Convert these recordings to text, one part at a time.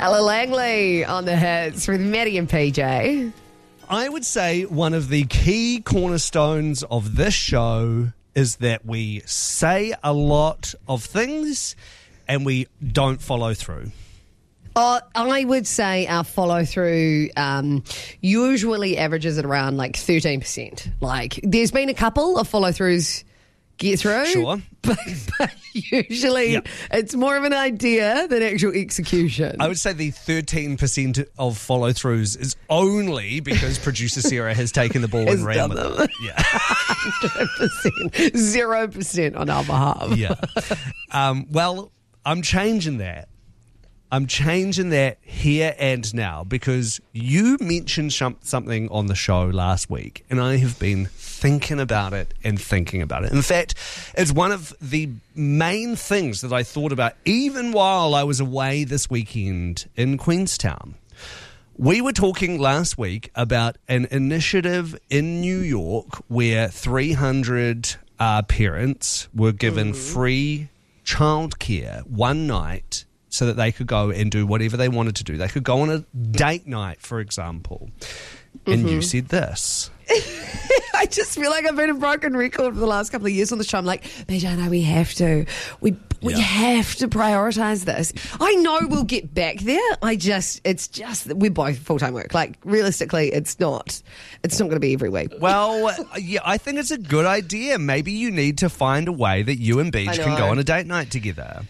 Ella Langley on the hits with Maddie and PJ. I would say one of the key cornerstones of this show is that we say a lot of things and we don't follow through. I would say our follow-through usually averages at around like 13%. Like, there's been a couple of follow-throughs get through. Sure. But usually it's more of an idea than actual execution. I would say the 13% of follow-throughs is only because producer Sarah has taken the ball and ran with it. Yeah. 100%. 0% on our behalf. Yeah. Well, I'm changing that. I'm changing that here and now because you mentioned something on the show last week and I have been thinking about it and thinking about it. In fact, it's one of the main things that I thought about even while I was away this weekend in Queenstown. We were talking last week about an initiative in New York where 300 parents were given free childcare one night so that they could go and do whatever they wanted to do. They could go on a date night, for example. And you said this. I just feel like I've been a broken record for the last couple of years on the show. I'm like, no, we have to. We have to prioritise this. I know we'll get back there. It's just that we're both full-time work. Like, realistically, it's not going to be every week. Well, yeah, I think it's a good idea. Maybe you need to find a way that you and Beach can go on a date night together.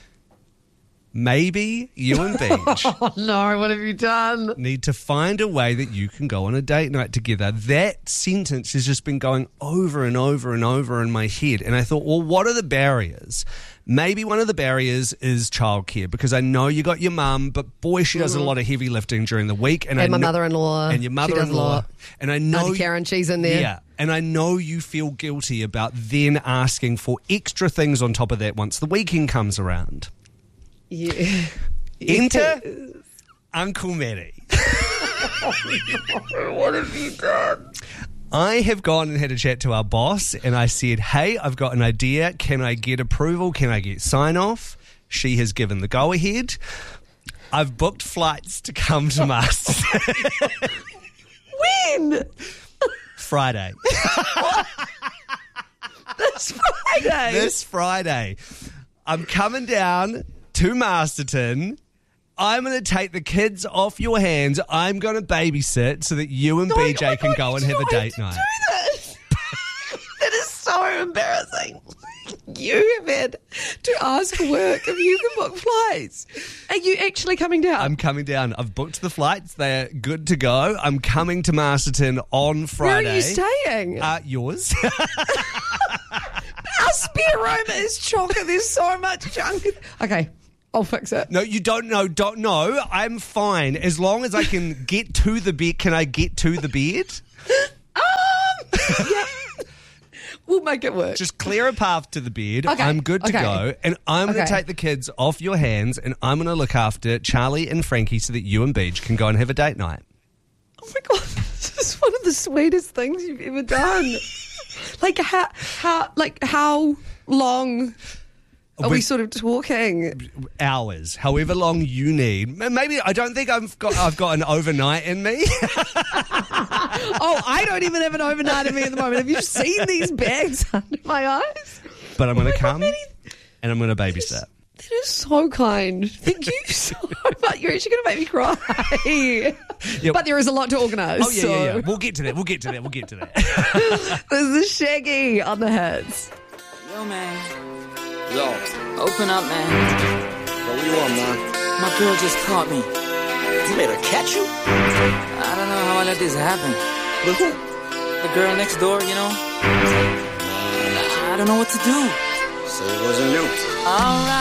Maybe you and Beach Oh no, what have you done? need to find a way that you can go on a date night together. That sentence has just been going over and over and over in my head. And I thought, well, what are the barriers? Maybe one of the barriers is childcare because I know you got your mum, but boy, she does a lot of heavy lifting during the week. And my mother-in-law. And your mother-in-law. And I know Auntie Karen, she's in there. Yeah. And I know you feel guilty about then asking for extra things on top of that once the weekend comes around. Yeah. Enter Uncle Matty. What have you done? I have gone and had a chat to our boss and I said, hey, I've got an idea. Can I get approval? Can I get sign off? She has given the go ahead. I've booked flights to come to Masterton. When? Friday. This Friday? This Friday. I'm coming down to Masterton. I'm going to take the kids off your hands. I'm going to babysit so that you and BJ can go and have a date night. Do this. That is so embarrassing. You have had to ask for work if you can book flights. Are you actually coming down? I'm coming down. I've booked the flights. They're good to go. I'm coming to Masterton on Friday. Where are you staying? Yours. Our spare room is chocolate. There's so much junk. Okay, I'll fix it. No, you don't know. Don't know. I'm fine. As long as I can get to the bed. Can I get to the bed? Yeah. We'll make it work. Just clear a path to the bed. Okay. I'm good to go. And I'm going to take the kids off your hands and I'm going to look after Charlie and Frankie so that you and Beach can go and have a date night. Oh my God, this is one of the sweetest things you've ever done. Like how long are we sort of talking? Hours, however long you need. Maybe I don't think I've got an overnight in me. Oh, I don't even have an overnight in me at the moment. Have you seen these bags under my eyes? But I'm going to come and I'm going to babysit. That is so kind. Thank you so much. You're actually going to make me cry. Yep. But there is a lot to organise. Oh, yeah. We'll get to that. This is Shaggy on the hits. Yo, man. Yo, open up, man. Yo, what do you want, man? My girl just caught me. You made her catch you? I don't know how I let this happen. With who? The girl next door, you know? I don't know what to do. So it wasn't you. All right.